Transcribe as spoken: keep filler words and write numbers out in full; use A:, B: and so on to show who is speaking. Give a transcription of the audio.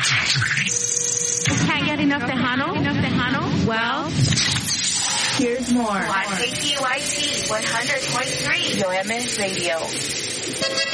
A: Can't get enough Tejano? Enough Tejano? Well, here's more.
B: On K T Y T one hundred point three Yo M Radio.